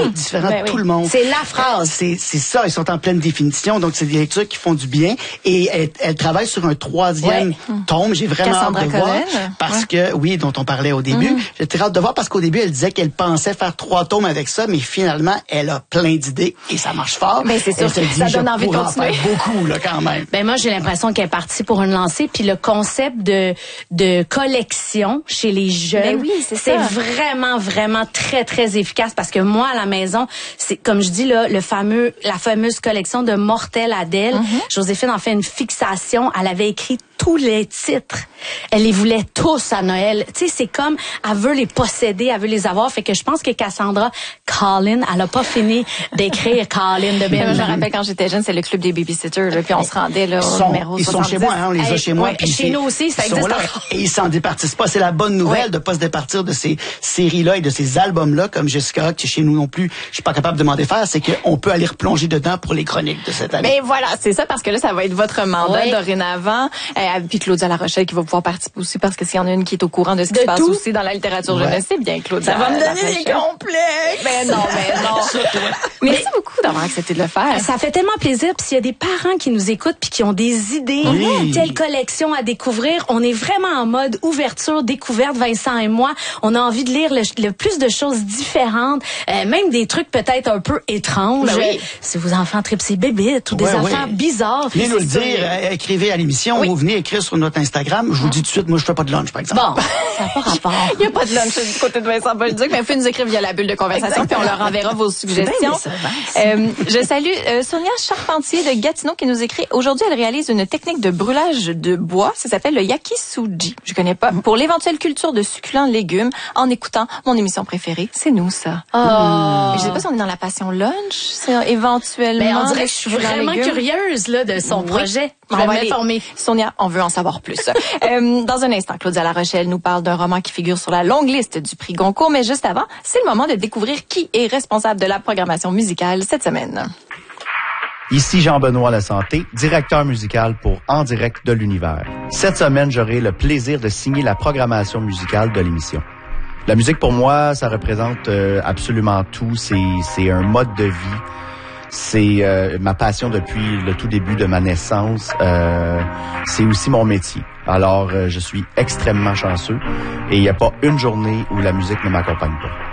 truc différent de tout le monde. C'est la phrase. C'est ça, ils sont en pleine définition, donc c'est des lectures qui font du bien. Et elle travaille sur un 3e tome. J'ai vraiment Cassandra hâte de voir. Cullen. Parce que, oui, dont on parlait au début. J'ai très hâte de voir parce qu'au début, elle disait qu'elle pensait faire 3 tomes avec ça, mais finalement, elle a plein d'idées et ça marche fort. Ben, c'est sûr, elle se dit, ça donne envie de en continuer. faire beaucoup, là, quand même. Ben moi, j'ai l'impression qu'elle est partie pour une lancée. Puis le concept de collection chez les jeunes, ben oui, c'est vraiment très, très efficace. Parce que moi, à la maison, c'est comme je dis, là, la fameuse collection de Mortel Adèle. Joséphine en fait une fixation. Elle avait écrit tous les titres. Elle les voulait tous à Noël. Tu sais, c'est comme, elle veut les posséder, elle veut les avoir. Fait que je pense que Cassandra Cullen, elle a pas fini d'écrire Colin de Moi, Benjamin. je me rappelle quand j'étais jeune, c'est le club des babysitters, là, puis on se rendait là, au numéro 70. Ils sont chez moi, hein, on les a chez moi. Puis chez nous aussi, ça existe encore. Et ils s'en départissent pas. C'est la bonne nouvelle de pas se départir de ces séries-là et de ces albums-là, comme Jessica, qui chez nous non plus, je suis pas capable de m'en défaire, c'est qu'on peut aller replonger dedans pour les chroniques de cette année. Mais voilà, c'est ça, parce que là, ça va être votre mandat dorénavant. Puis Claudia La Rochelle qui va pouvoir participer aussi, parce que s'il y en a une qui est au courant de ce qui se passe aussi dans la littérature jeunesse, c'est bien Claudia. Ça va me donner des complexes. Mais non. Merci beaucoup d'avoir accepté de le faire. Ça fait tellement plaisir. Puis s'il y a des parents qui nous écoutent puis qui ont des idées, quelle collection à découvrir, on est vraiment en mode ouverture, découverte, Vincent et moi. On a envie de lire le plus de choses différentes, même des trucs peut-être un peu étranges. Si vos enfants tripent ces bébites ou des affaires bizarres. Venez nous le dire, écrivez à l'émission ou venez écrire sur notre Instagram. Je vous dis tout de suite, moi je fais pas de lunch, par exemple. Bon, ça n'a pas rapport. Il n'y a pas de lunch du côté de Vincent Bolduc, mais faites nous écrire via la bulle de conversation, puis on leur enverra vos suggestions. Je salue Sonia Charpentier de Gatineau qui nous écrit. Aujourd'hui, elle réalise une technique de brûlage de bois. Ça s'appelle le yakisuji. Je connais pas. Pour l'éventuelle culture de succulents légumes, en écoutant mon émission préférée, c'est nous ça. Je sais pas si on est dans la passion lunch, c'est éventuellement. Mais on dirait que je suis vraiment curieuse là de son projet. Je vais m'informer. Sonia, on veut en savoir plus. Dans un instant, Claudia La Rochelle nous parle d'un roman qui figure sur la longue liste du prix Goncourt, mais juste avant, c'est le moment de découvrir qui est responsable de la programmation musicale cette semaine. Ici Jean-Benoît Lasanté, directeur musical pour En direct de l'univers. Cette semaine, j'aurai le plaisir de signer la programmation musicale de l'émission. La musique, pour moi, ça représente absolument tout. C'est un mode de vie. C'est ma passion depuis le tout début de ma naissance. C'est aussi mon métier. Alors, je suis extrêmement chanceux et il n'y a pas une journée où la musique ne m'accompagne pas.